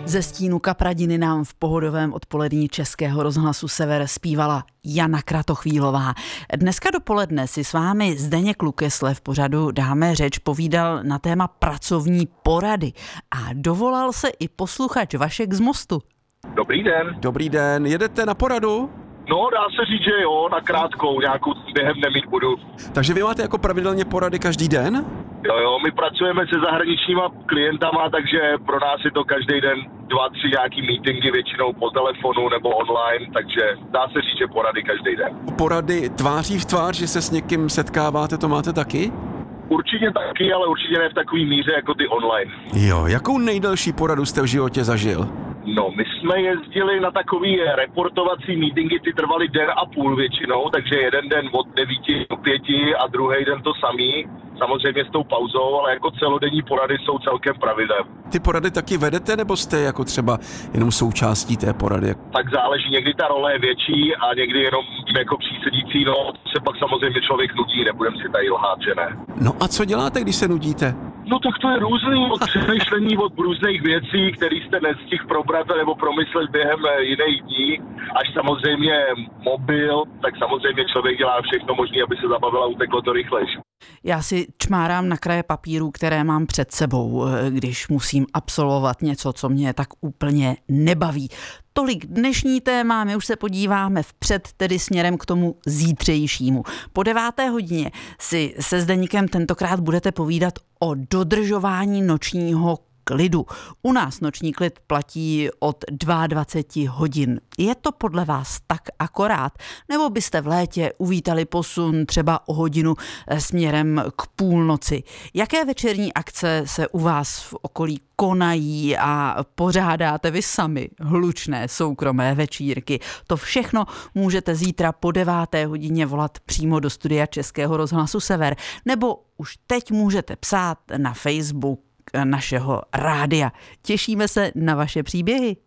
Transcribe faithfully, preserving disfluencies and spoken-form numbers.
Ze stínu kapradiny nám v pohodovém odpolední Českého rozhlasu Sever zpívala Jana Kratochvílová. Dneska dopoledne si s vámi Zdeněk Lukesle v pořadu Dáme řeč povídal na téma pracovní porady a dovolal se i posluchač Vašek z Mostu. Dobrý den. Dobrý den, jedete na poradu? No, dá se říct, že jo, na krátkou, nějakou během nemít budu. Takže vy máte jako pravidelně porady každý den? Jo, jo, my pracujeme se zahraničníma klientama, takže pro nás je to každý den dva, tři nějaký meetingy, většinou po telefonu nebo online, takže dá se říct, že porady každý den. Porady tváří v tvář, že se s někým setkáváte, to máte taky? Určitě taky, ale určitě ne v takové míře jako ty online. Jo, jakou nejdelší poradu jste v životě zažil? No, my jsme jezdili na takový reportovací meetingy, ty trvaly den a půl většinou, takže jeden den od devíti do pěti a druhý den to samý, samozřejmě s tou pauzou, ale jako celodenní porady jsou celkem pravidlem. Ty porady taky vedete, nebo jste jako třeba jenom součástí té porady? Tak záleží, někdy ta role je větší a někdy jenom jako přísedící, no se pak samozřejmě člověk nudí, nebudem si tady lhát, že ne. No a co děláte, když se nudíte? No tak to je různý, od přemýšlení od různých věcí, které jste nestihl probrat nebo promyslet během jiných dní, až samozřejmě mobil, tak samozřejmě člověk dělá všechno možné, aby se zabavil a uteklo to rychlejší. Já si čmárám na kraje papíru, které mám před sebou, když musím absolvovat něco, co mě tak úplně nebaví. Tolik dnešní téma, my už se podíváme vpřed, tedy směrem k tomu zítřejšímu. Po deváté hodině si se Zdeníkem tentokrát budete povídat o dodržování nočního klidu. U nás noční klid platí od dvacet dva hodin. Je to podle vás tak akorát? Nebo byste v létě uvítali posun třeba o hodinu směrem k půlnoci? Jaké večerní akce se u vás v okolí konají a pořádáte vy sami hlučné soukromé večírky? To všechno můžete zítra po deváté hodině volat přímo do studia Českého rozhlasu Sever. Nebo už teď můžete psát na Facebook našeho rádia. Těšíme se na vaše příběhy.